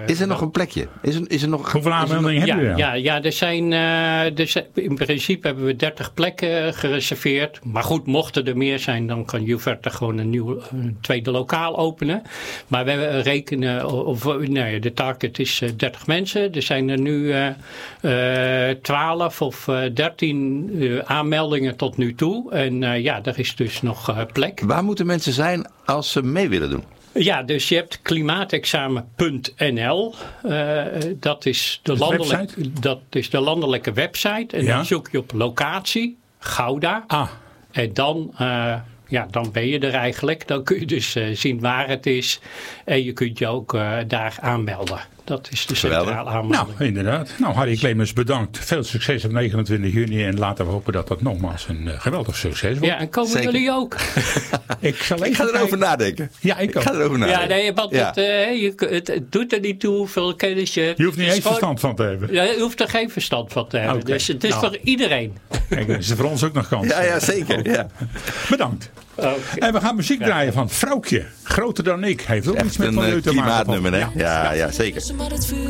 Is er nog een plekje? Is er nog, hoeveel aanmeldingen hebben jullie dan? Ja, er zijn in principe hebben we 30 plekken gereserveerd. Maar goed, mochten er meer zijn, dan kan Juverta gewoon een tweede lokaal openen. Maar we rekenen, de target is 30 mensen. Er zijn er nu 12 of 13 aanmeldingen tot nu toe. En er is dus nog plek. Waar moeten mensen zijn als ze mee willen doen? Ja, dus je hebt klimaatexamen.nl. Dat is de landelijke website. En dan zoek je op locatie, Gouda. En dan ben je er eigenlijk. Dan kun je dus zien waar het is. En je kunt je ook daar aanmelden. Dat is de centrale aanmelding. Nou, inderdaad. Nou, Harry Clemens, bedankt. Veel succes op 29 juni. En laten we hopen dat dat nogmaals een geweldig succes wordt. Ja, en komen jullie ook? Ik ga erover nadenken. Ja, ik ga erover nadenken. Ja, nee, want het doet er niet toe hoeveel kennis je... Je hoeft niet eens verstand van te hebben. Ja, je hoeft er geen verstand van te hebben. Okay. Dus het is voor iedereen. Kijk, dat is voor ons ook nog kans. Ja, zeker. Ja. Bedankt. Okay. En we gaan muziek draaien van Vrouwtje. Groter dan ik. Heeft ook iets met milieu te maken. Klimaatnummer, hè? Ja, zeker.